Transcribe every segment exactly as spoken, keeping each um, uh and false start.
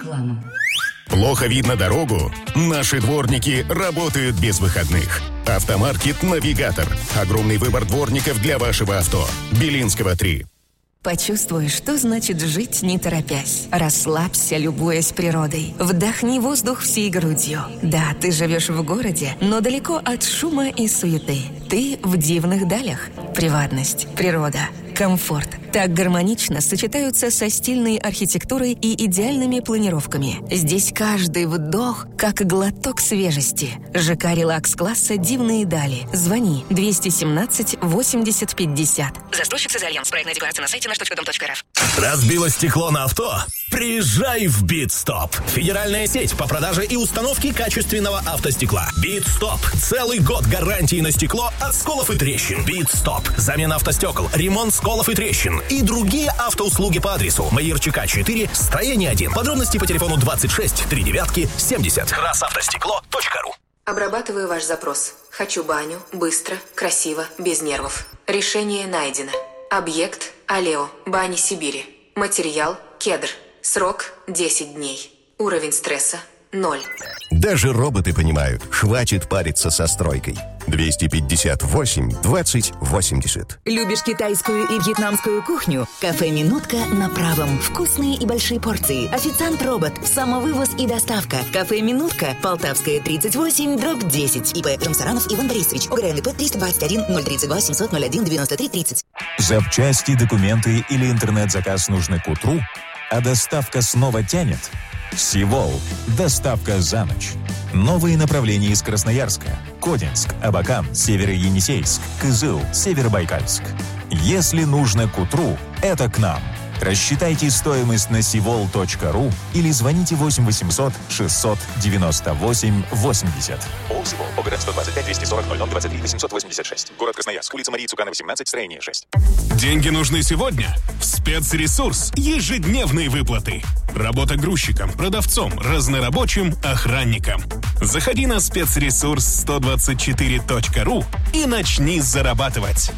Реклама. Плохо видно дорогу? Наши дворники работают без выходных. Автомаркет «Навигатор». Огромный выбор дворников для вашего авто. Белинского, три. Почувствуй, что значит жить не торопясь. Расслабься, любуясь природой. Вдохни воздух всей грудью. Да, ты живешь в городе, но далеко от шума и суеты. Ты в дивных далях. Приватность, природа, комфорт так гармонично сочетаются со стильной архитектурой и идеальными планировками. Здесь каждый вдох как глоток свежести. ЖК релакс-класса «Дивные дали». Звони двести семнадцать восемьдесят пятьдесят. Застройщик «Созальянс». Проектная декларация на сайте наш точка дом точка эр эф. Разбило стекло на авто? Приезжай в Битстоп. Федеральная сеть по продаже и установке качественного автостекла. Битстоп. Целый год гарантии на стекло от сколов и трещин. Битстоп. Замена автостекол, ремонт сколов и трещин и другие автоуслуги по адресу Маирчика четыре, строение один. Подробности по телефону двадцать шесть три девятки семьдесят. красавтостекло точка ру. Обрабатываю ваш запрос. Хочу баню, быстро, красиво, без нервов. Решение найдено. Объект – Алео, Бани Сибири. Материал – кедр. Срок – десять дней. Уровень стресса – ноль. Даже роботы понимают, хватит париться со стройкой. двести пятьдесят восемь двадцать восемьдесят. Любишь китайскую и вьетнамскую кухню? Кафе «Минутка» на правом. Вкусные и большие порции. Официант-робот. Самовывоз и доставка. Кафе «Минутка». Полтавская, тридцать восемь, дробь десять. ИП Жамсаранов Иван Борисович. ОГРНП триста двадцать один ноль тридцать два семьсот ноль один девяносто три тридцать. Запчасти, документы или интернет-заказ нужны к утру, а доставка снова тянет? Сивол. Доставка за ночь. Новые направления из Красноярска. Кодинск, Абакан, Северо-Енисейск, Кызыл, Северобайкальск. Если нужно к утру, это к нам. Рассчитайте стоимость на сивол точка ру или звоните восемь восемьсот шестьсот девяносто восемь восемьдесят. ООО «Сивол». ОГРН сто двадцать пять двести сорок ноль ноль двадцать три восемьсот восемьдесят шесть. Город Красноярск. Улица Марии Цукана, восемнадцать, строение шесть. Деньги нужны сегодня? В спецресурс. Ежедневные выплаты. Работа грузчиком, продавцом, разнорабочим, охранником. Заходи на спецресурс сто двадцать четыре точка ру и начни зарабатывать.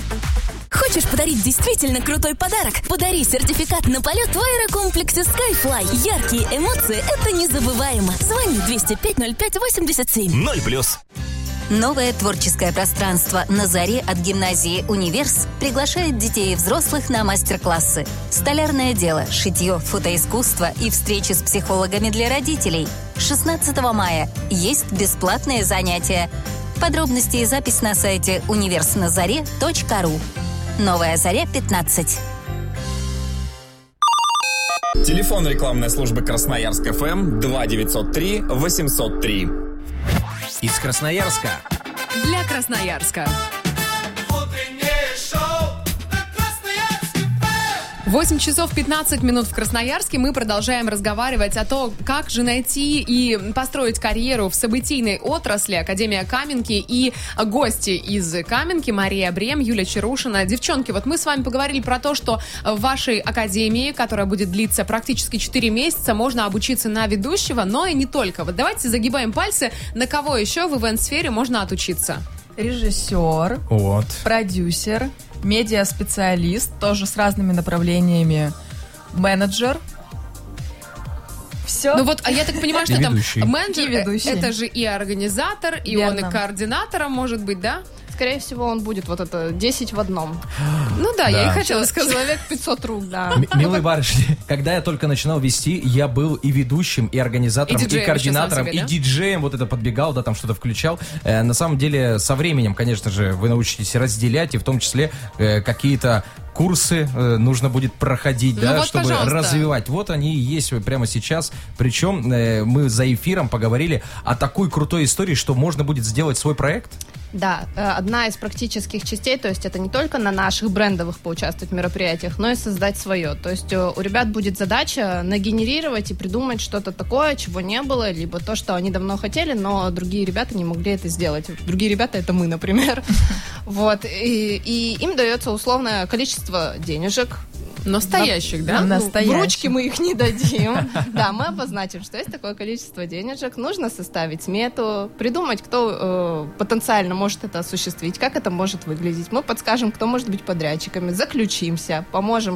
Хочешь подарить действительно крутой подарок? Подари сертификат на полет в аэрокомплексе Skyfly. Яркие эмоции – это незабываемо. Звони двести пять ноль пять восемьдесят семь. Ноль плюс. Новое творческое пространство «На заре» от гимназии «Универс» приглашает детей и взрослых на мастер-классы. Столярное дело, шитье, фотоискусство и встречи с психологами для родителей. шестнадцатого мая есть бесплатные занятия. Подробности и запись на сайте универс на заре точка ру. Новая заря пятнадцать. Телефон рекламной службы Красноярск эф эм два девятьсот три восемьсот три. Из Красноярска. Для Красноярска. восемь часов пятнадцать минут в Красноярске. Мы продолжаем разговаривать о том, как же найти и построить карьеру в событийной отрасли. Академия Каменки и гости из Каменки Мария Брем, Юлия Чарушина. Девчонки, вот мы с вами поговорили про то, что в вашей академии, которая будет длиться практически четыре месяца, можно обучиться на ведущего, но и не только. Вот давайте загибаем пальцы, на кого еще в ивент-сфере можно отучиться. Режиссер, вот. Продюсер, медиаспециалист, тоже с разными направлениями, менеджер. Все. Ну вот, а я так понимаю, что там менеджер, ведущий. Это же и организатор, и Верно. он и координатором может быть, да? Скорее всего, он будет вот это десять в одном. Ну да, Да. я и хотела сказать. Человек пятьсот рук, да. М- Милые барышни, когда я только начинал вести, я был и ведущим, и организатором, И и, диджеем координатором, еще сам себе, и да? диджеем, вот это подбегал, да, там что-то включал. Э, на самом деле, со временем, конечно же, вы научитесь разделять, и в том числе э, какие-то курсы э, нужно будет проходить, Ну да, вот, чтобы пожалуйста. развивать. Вот они и есть прямо сейчас. Причем э, мы за эфиром поговорили о такой крутой истории, что можно будет сделать свой проект. Да, э, одна из практических частей, то есть это не только на наших брендовых поучаствовать в мероприятиях, но и создать свое. То есть э, у ребят будет задача нагенерировать и придумать что-то такое, чего не было, либо то, что они давно хотели, но другие ребята не могли это сделать. Другие ребята — это мы, например. Вот. И, и им дается условное количество денежек. Настоящих, да? Настоящих. В ручки мы их не дадим. Да, мы обозначим, что есть такое количество денежек. Нужно составить смету, придумать, кто э, потенциально может это осуществить, как это может выглядеть. Мы подскажем, кто может быть подрядчиками, заключимся, поможем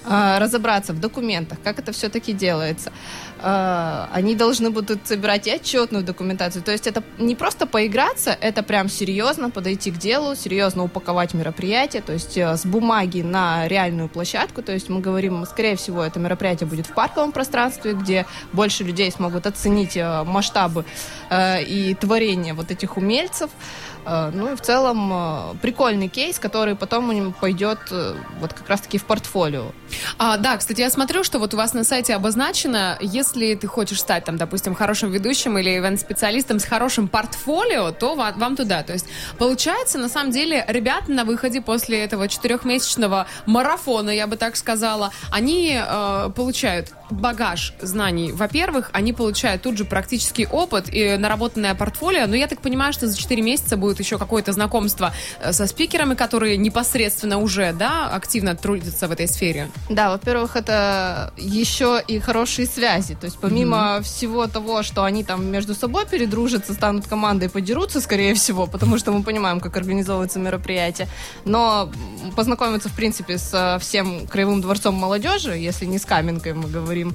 разобраться в документах, как это все-таки делается. Они должны будут собирать и отчетную документацию. То есть это не просто поиграться, это прям серьезно подойти к делу, серьезно упаковать мероприятие, то есть с бумаги на реальную площадку. То есть мы говорим, скорее всего, это мероприятие будет в парковом пространстве, где больше людей смогут оценить масштабы и творение вот этих умельцев. Ну и в целом прикольный кейс, который потом пойдет вот как раз-таки в портфолио. А, да, кстати, я смотрю, что вот у вас на сайте обозначено, если ты хочешь стать, там, допустим, хорошим ведущим или ивент-специалистом с хорошим портфолио, то вам, вам туда. То есть, получается, на самом деле, ребята на выходе после этого четырехмесячного марафона, я бы так сказала, они э, получают багаж знаний. Во-первых, они получают тут же практический опыт и наработанное портфолио, но я так понимаю, что за четыре месяца будет еще какое-то знакомство со спикерами, которые непосредственно уже, да, активно трудятся в этой сфере. Да, во-первых, это еще и хорошие связи. То есть помимо mm-hmm. всего того, что они там между собой передружатся, станут командой, подерутся, скорее всего, потому что мы понимаем, как организовывается мероприятие, но познакомиться, в принципе, с всем Краевым дворцом молодежи, если не с Каменкой мы говорим,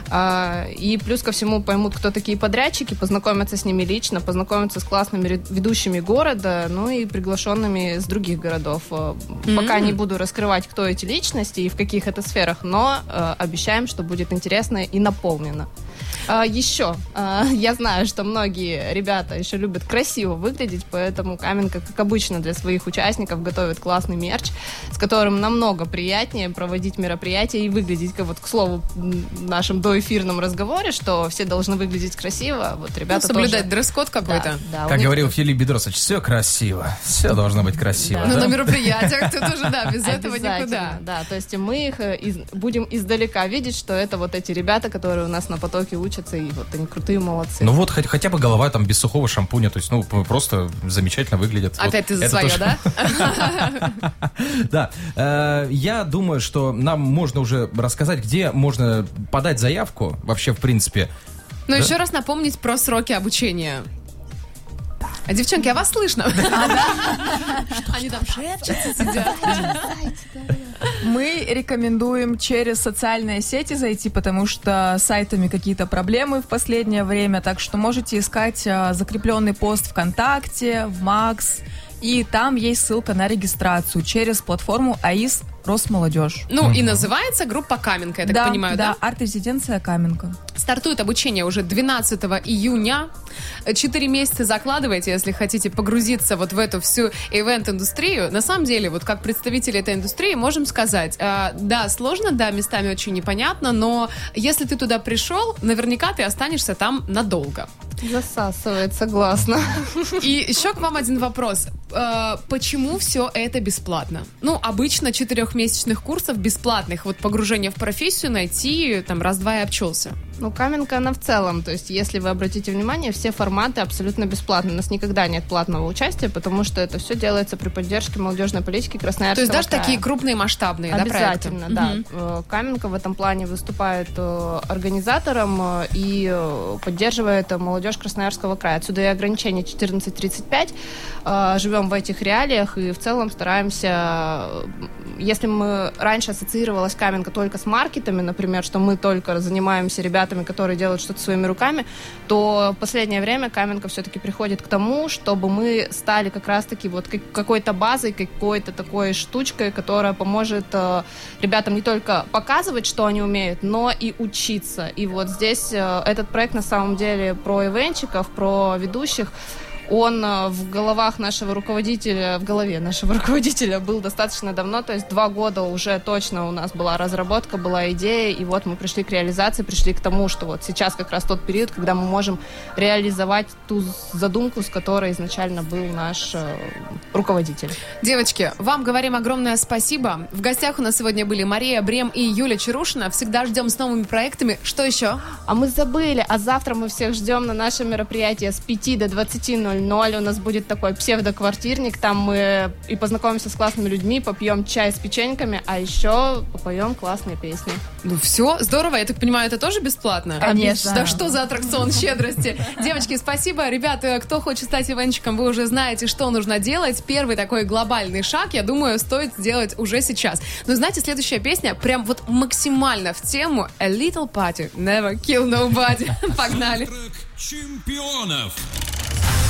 и плюс ко всему поймут, кто такие подрядчики, познакомятся с ними лично, познакомятся с классными ведущими города, ну и приглашенными с других городов. Mm-hmm. Пока не буду раскрывать, кто эти личности и в каких это сферах, но э, обещаем, что будет интересно и наполнено. А, еще, а, я знаю, что многие ребята еще любят красиво выглядеть, поэтому Каменка, как обычно, для своих участников готовит классный мерч, с которым намного приятнее проводить мероприятия и выглядеть, как вот, к слову, в нашем доэфирном разговоре, что все должны выглядеть красиво. Вот ребята ну, соблюдать тоже... дресс-код какой-то. Да, да, как них... говорил Филипп Бедросович, все красиво, все должно быть красиво. Да. Да? Но на мероприятиях тут уже, да, без этого никуда. Да, то есть мы их из... будем издалека видеть, что это вот эти ребята, которые у нас на потоке учатся, и вот они крутые, молодцы. Ну вот хоть, хотя бы голова там без сухого шампуня, то есть, ну, просто замечательно выглядят. Опять ты за свое, да? Да. Я думаю, что нам можно уже рассказать, где можно подать заявку вообще, в принципе. Ну, еще раз напомнить про сроки обучения. А, девчонки, а вас слышно? Они там шепчутся, сидят. Мы рекомендуем через социальные сети зайти, потому что с сайтами какие-то проблемы в последнее время, так что можете искать закрепленный пост ВКонтакте, в Макс, и там есть ссылка на регистрацию через платформу АИС Росмолодежь. Ну, и называется группа «Каменка», я так да, понимаю, да? Да, арт-резиденция «Каменка». Стартует обучение уже двенадцатого июня. Четыре месяца закладывайте, если хотите погрузиться вот в эту всю ивент-индустрию. На самом деле, вот как представители этой индустрии можем сказать, э, да, сложно, да, местами очень непонятно, но если ты туда пришел, наверняка ты останешься там надолго. Засасывает, согласна. И еще к вам один вопрос. Э, почему все это бесплатно? Ну, обычно четырехмесячных курсов бесплатных, вот погружение в профессию найти там раз-два и обчелся. Ну, Каменка, она в целом, то есть, если вы обратите внимание, все форматы абсолютно бесплатные. У нас никогда нет платного участия, потому что это все делается при поддержке молодежной политики Красноярского края. То есть даже такие крупные, масштабные, да, проекты? Обязательно, да. Угу. Каменка в этом плане выступает организатором и поддерживает молодежь Красноярского края. Отсюда и ограничение четырнадцать тридцать пять. Живем в этих реалиях и в целом стараемся... Если мы раньше ассоциировалась Каменка только с маркетами, например, что мы только занимаемся ребятами, которые делают что-то своими руками, то в последнее время Каменка все-таки приходит к тому, чтобы мы стали как раз-таки вот какой-то базой, какой-то такой штучкой, которая поможет э, ребятам не только показывать, что они умеют, но и учиться. И вот здесь э, этот проект на самом деле про ивенчиков, про ведущих. Он в головах нашего руководителя, в голове нашего руководителя был достаточно давно, то есть два года уже точно у нас была разработка, была идея, и вот мы пришли к реализации, пришли к тому, что вот сейчас как раз тот период, когда мы можем реализовать ту задумку, с которой изначально был наш э, руководитель. Девочки, вам говорим огромное спасибо. В гостях у нас сегодня были Мария Брем и Юля Чарушина. Всегда ждем с новыми проектами. Что еще? А мы забыли, а завтра мы всех ждем на наше мероприятие с пяти до двадцати ноль ноль ноль у нас будет такой псевдоквартирник. Там мы и познакомимся с классными людьми, попьем чай с печеньками, а еще попоем классные песни. Ну все, здорово. Я так понимаю, это тоже бесплатно? Конечно. Да что за аттракцион щедрости? Девочки, спасибо. Ребята, кто хочет стать ивенчиком, вы уже знаете, что нужно делать. Первый такой глобальный шаг, я думаю, стоит сделать уже сейчас. Но знаете, следующая песня прям вот максимально в тему A Little Party, Never Kill Nobody. Погнали. Чемпионов.